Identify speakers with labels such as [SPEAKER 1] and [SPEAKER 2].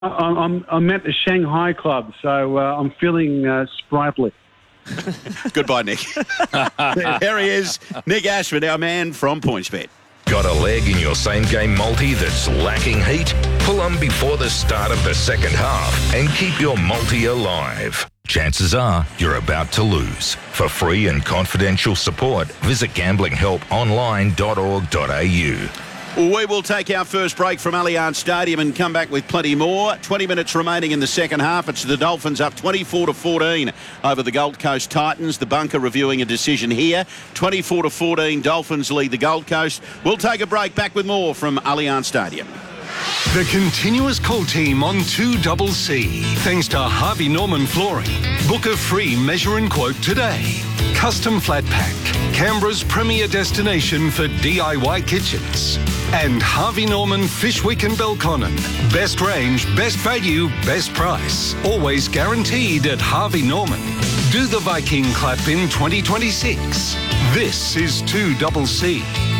[SPEAKER 1] I'm at the Shanghai Club, so I'm feeling sprightly.
[SPEAKER 2] Goodbye, Nick. There he is, Nick Ashford, our man from PointsBet.
[SPEAKER 3] Got a leg in your same-game multi that's lacking heat? Pull them before the start of the second half and keep your multi alive. Chances are you're about to lose. For free and confidential support, visit gamblinghelponline.org.au.
[SPEAKER 2] We will take our first break from Allianz Stadium and come back with plenty more. 20 minutes remaining in the second half. It's the Dolphins up 24-14 over the Gold Coast Titans. The bunker reviewing a decision here. 24-14, Dolphins lead the Gold Coast. We'll take a break. Back with more from Allianz Stadium.
[SPEAKER 4] The continuous call team on 2CC. Thanks to Harvey Norman Flooring. Book a free measure and quote today. Custom Flat Pack, Canberra's premier destination for DIY kitchens. And Harvey Norman Fishwick and Belconnen. Best range, best value, best price. Always guaranteed at Harvey Norman. Do the Viking clap in 2026. This is 2CC.